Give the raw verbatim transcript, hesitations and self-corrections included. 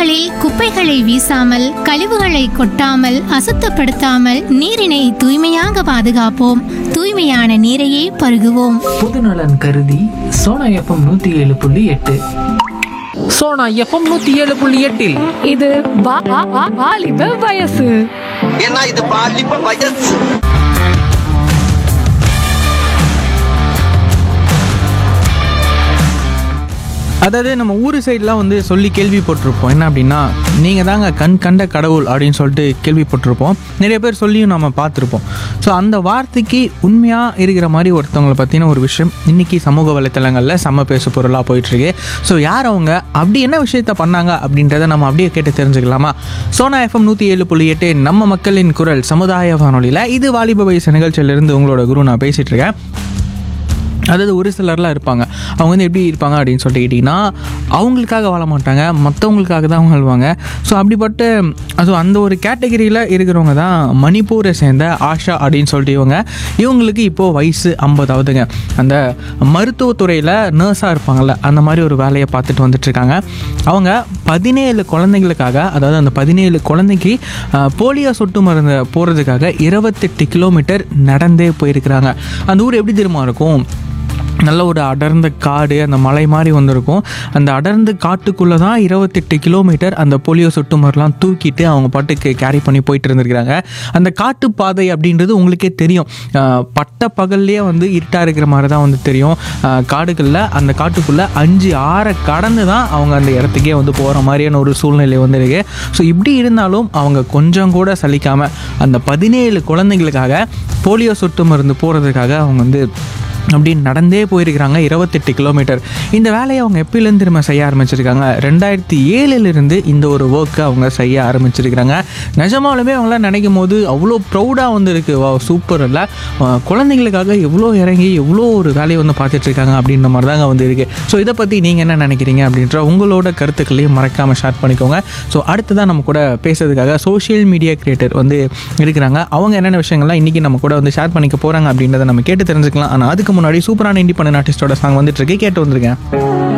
சாலைகளில் குப்பைகளை வீசாமல், கழிவுகளை கொட்டாமல், அசுத்தப்படுத்தாமல் நீரினை தூய்மையாக பாதுகாப்போம். தூய்மையான நீரையே பருகுவோம். பொதுநலன் கருதி சோனா எஃப்எம் நூத்தி ஏழு புள்ளி எட்டு. சோனா எஃப்எம் நூத்தி ஏழு புள்ளி எட்டில் இது வா- வா- வா- வாலிப வயசு. ஏன்னா இது பாலிப்ப வயசு. அதாவது நம்ம ஊர் சைட்லாம் வந்து சொல்லி கேள்விப்பட்டிருப்போம். என்ன அப்படின்னா, நீங்கள் தாங்க கண் கண்ட கடவுள் அப்படின்னு சொல்லிட்டு கேள்விப்பட்டிருப்போம். நிறைய பேர் சொல்லியும் நம்ம பார்த்துருப்போம். ஸோ அந்த வார்த்தைக்கு உண்மையாக இருக்கிற மாதிரி ஒருத்தவங்களை பற்றின ஒரு விஷயம் இன்றைக்கி சமூக வலைத்தளங்களில் செம்ம பேசு பொருளாக போயிட்டுருக்கு. ஸோ யார் அவங்க, அப்படி என்ன விஷயத்த பண்ணாங்க அப்படின்றத நம்ம அப்படியே கேட்டு தெரிஞ்சுக்கலாமா? சோனா எஃப்எம் நூற்றி ஏழு புள்ளி எட்டு நம்ம மக்களின் குரல் சமுதாய வானொலியில் இது வாலிப வயசு நிகழ்ச்சியிலிருந்து உங்களோட குரு நான் பேசிகிட்டு இருக்கேன். அதாவது ஒரு சிலர்லாம் இருப்பாங்க, அவங்க வந்து எப்படி இருப்பாங்க அப்படின்னு சொல்லிட்டு கேட்டிங்கன்னா, அவங்களுக்காக வாழ மாட்டாங்க, மற்றவங்களுக்காக தான் அவங்க வாழ்வாங்க. ஸோ அப்படிப்பட்ட அது அந்த ஒரு கேட்டகரியில் இருக்கிறவங்க தான் மணிப்பூரை சேர்ந்த ஆஷா அப்படின்னு சொல்லிட்டு இவங்க. இவங்களுக்கு இப்போது வயசு ஐம்பதாவதுங்க. அந்த மருத்துவத்துறையில் நர்ஸாக இருப்பாங்கள்ல, அந்த மாதிரி ஒரு வேலையை பார்த்துட்டு வந்துட்டுருக்காங்க. அவங்க பதினேழு குழந்தைங்களுக்காக, அதாவது அந்த பதினேழு குழந்தைக்கு போலியோ சொட்டு மருந்து போகிறதுக்காக இருபத்தெட்டு கிலோமீட்டர் நடந்தே போயிருக்கிறாங்க. அந்த ஊர் எப்படி தெரியுமா இருக்கும்? நல்ல ஒரு அடர்ந்த காடு, அந்த மலை மாதிரி வந்திருக்கும். அந்த அடர்ந்த காட்டுக்குள்ளே தான் இருபத்தெட்டு கிலோமீட்டர் அந்த போலியோ சொட்டு மருந்துலாம் தூக்கிட்டு அவங்க பாட்டுக்கு கேரி பண்ணி போயிட்டு இருந்திருக்கிறாங்க. அந்த காட்டு பாதை அப்படின்றது உங்களுக்கே தெரியும், பட்ட பகல்லையே வந்து இருட்டாக இருக்கிற மாதிரி தான் வந்து தெரியும். காடுகளில் அந்த காட்டுக்குள்ளே அஞ்சு ஆறை கடந்து தான் அவங்க அந்த இடத்துக்கே வந்து போகிற மாதிரியான ஒரு சூழ்நிலை வந்துருக்கு. ஸோ இப்படி இருந்தாலும் அவங்க கொஞ்சம் கூட சலிக்காமல் அந்த பதினேழு குழந்தைங்களுக்காக போலியோ சொட்டு மருந்து போகிறதுக்காக அவங்க வந்து அப்படின்னு நடந்தே போயிருக்கிறாங்க இருபத்தெட்டு கிலோமீட்டர். இந்த வேலையை அவங்க எப்போலேருந்து திரும்ப செய்ய ஆரம்பிச்சிருக்காங்க? ரெண்டாயிரத்தி ஏழுலேருந்து இந்த ஒரு ஒர்க்கை அவங்க செய்ய ஆரம்பிச்சிருக்கிறாங்க. நிஜமாலுமே அவங்களாம் நினைக்கும் போது அவ்வளோ ப்ரௌடாக வந்து இருக்குது. வா, சூப்பர் இல்லை, குழந்தைங்களுக்காக எவ்வளோ இறங்கி எவ்வளோ ஒரு வேலையை வந்து பார்த்துட்ருக்காங்க அப்படின்ற மாதிரி தாங்க வந்து இருக்குது. ஸோ இதை பற்றி நீங்கள் என்ன நினைக்கிறீங்க அப்படின்ற உங்களோட கருத்துக்களையும் மறக்காமல் ஷேர் பண்ணிக்கோங்க. ஸோ அடுத்ததான் நம்ம கூட பேசுறதுக்காக சோஷியல் மீடியா கிரியேட்டர் வந்து இருக்கிறாங்க. அவங்க என்னென்ன விஷயங்கள்லாம் இன்றைக்கி நம்ம கூட வந்து ஷேர் பண்ணிக்க போகிறாங்க அப்படின்றத நம்ம கேட்டு தெரிஞ்சுக்கலாம். ஆனால் அதுக்கு முன்னாடி சூப்பரான இண்டிபெண்டன்ட் ஆர்டிஸ்டோட சாங் வந்துட்டு இருக்கு, கேட்டு வந்திருக்கேன்.